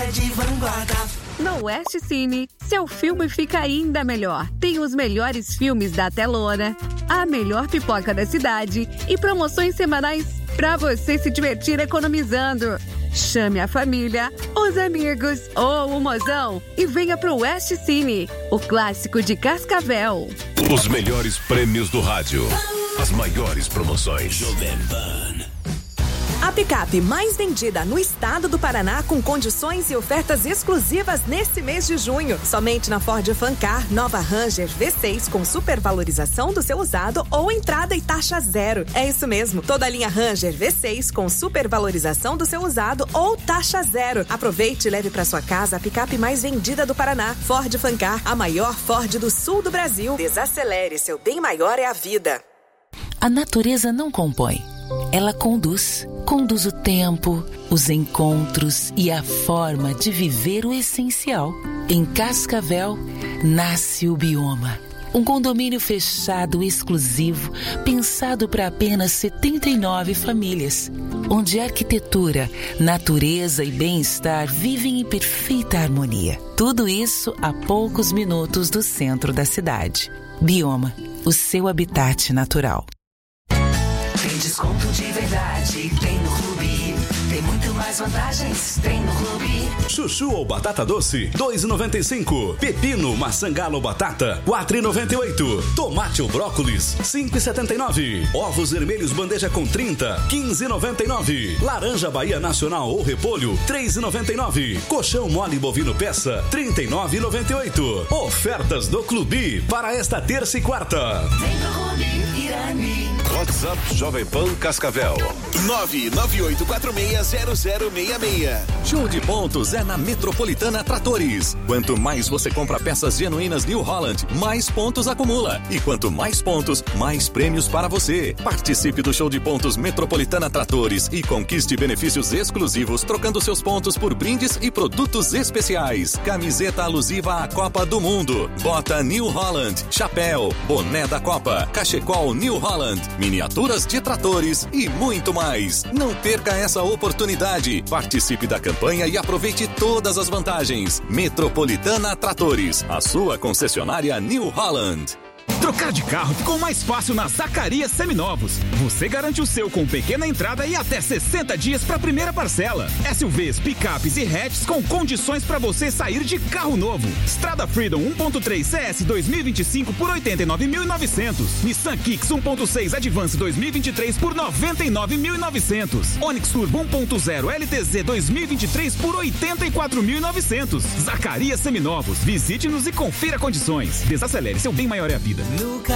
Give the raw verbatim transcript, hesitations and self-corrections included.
é de vanguarda. No West Cine, seu filme fica ainda melhor. Tem os melhores filmes da telona, a melhor pipoca da cidade e promoções semanais para você se divertir economizando. Chame a família, os amigos ou o mozão e venha pro West Cine, o clássico de Cascavel. Os melhores prêmios do rádio. As maiores promoções. Jovem Pan. A picape mais vendida no estado do Paraná com condições e ofertas exclusivas nesse mês de junho. Somente na Ford Fancar, nova Ranger V seis com supervalorização do seu usado ou entrada e taxa zero. É isso mesmo, toda a linha Ranger V seis com supervalorização do seu usado ou taxa zero. Aproveite e leve para sua casa a picape mais vendida do Paraná. Ford Fancar, a maior Ford do sul do Brasil. Desacelere, seu bem maior é a vida. A natureza não compõe, ela conduz. Conduz o tempo, os encontros e a forma de viver o essencial. Em Cascavel, nasce o Bioma. Um condomínio fechado exclusivo, pensado para apenas setenta e nove famílias. Onde arquitetura, natureza e bem-estar vivem em perfeita harmonia. Tudo isso a poucos minutos do centro da cidade. Bioma, o seu habitat natural. Tem desconto de verdade, tem no Clube. Tem muito mais vantagens, tem no Clube. Chuchu ou batata doce, dois reais e noventa e cinco centavos. Pepino, maçã galo ou batata, quatro reais e noventa e oito centavos. Tomate ou brócolis, cinco reais e setenta e nove centavos. Ovos vermelhos bandeja com trinta, quinze reais e noventa e nove centavos. Laranja Bahia Nacional ou repolho, três reais e noventa e nove centavos. Colchão mole bovino peça, trinta e nove reais e noventa e oito centavos. Ofertas do Clube para esta terça e quarta. Vem pro Clube, Irani. WhatsApp Jovem Pan Cascavel. nove nove oito quatro seis zero zero seis seis. Show de pontos é na Metropolitana Tratores. Quanto mais você compra peças genuínas New Holland, mais pontos acumula. E quanto mais pontos, mais prêmios para você. Participe do Show de Pontos Metropolitana Tratores e conquiste benefícios exclusivos trocando seus pontos por brindes e produtos especiais. Camiseta alusiva à Copa do Mundo, bota New Holland, chapéu, boné da Copa, cachecol New Holland, miniaturas de tratores e muito mais. Não perca essa oportunidade. Participe da campanha e aproveite todas as vantagens. Metropolitana Tratores, a sua concessionária New Holland. Trocar de carro ficou mais fácil na Zacarias Seminovos. Você garante o seu com pequena entrada e até sessenta dias para a primeira parcela. S U Vs, picapes e hatches com condições para você sair de carro novo. Strada Freedom um ponto três C S dois mil e vinte e cinco por oitenta e nove mil e novecentos. Nissan Kicks um ponto seis Advance dois mil e vinte e três por noventa e nove mil e novecentos. Onix Turbo um ponto zero L T Z dois mil e vinte e três por oitenta e quatro mil e novecentos. Zacarias Seminovos. Visite-nos e confira condições. Desacelere, seu bem maior é a vida. No